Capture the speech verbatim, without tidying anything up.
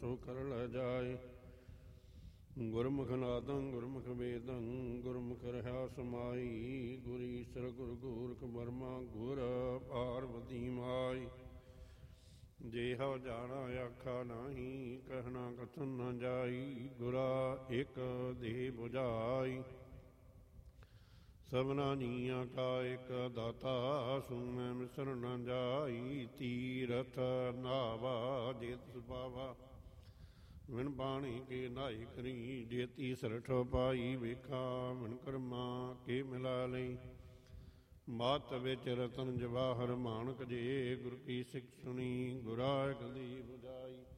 ਸੋ ਕਰ ਲੈ ਜਾਏ। ਗੁਰਮੁਖ ਨਾਦੰ ਗੁਰਮੁਖ ਵੇਦੰ ਗੁਰਮੁਖ ਰਹਾ ਸਮਾਈ। ਗੁਰ ਈਸਰ ਗੁਰ ਗੋਰਖ ਬਰਮਾ ਗੁਰ ਪਾਰਵਤੀ ਮਾਈ। ਜੇ ਹਉ ਜਾਣਾ ਆਖਾ ਨਾਹੀ ਕਹਿਣਾ ਕਥਨ ਨ ਜਾਈ। ਗੁਰਾ ਇਕ ਦੇਹ ਬੁਝਾਈ ਸਭਨਾ ਜੀਆਂ ਕਾ ਇਕ ਦਾਤਾ। ਸੁਣੈ ਮਿਸਰ ਨ ਜਾਈ ਤੀਰਥ ਨਾਵਾ ਜੇਤ ਸੁਭਾਵਾ। ਵਿਣ ਬਾਣੀ ਕੇ ਨਾਈ ਕਰੀ ਜੇਤੀ ਸਰਠ ਪਾਈ। ਵੇਖਾ ਵਿਣ ਕਰਮਾ ਕੇ ਮਿਲਾ ਲਈ। ਮਤ ਵਿੱਚ ਰਤਨ ਜਵਾਹਰ ਮਾਣਕ ਜੇ। ਗੁਰ ਕੀ ਸਿੱਖ ਸੁਣੀ ਗੁਰਾ ਇਕ ਦੀ ਬੁਝਾਈ।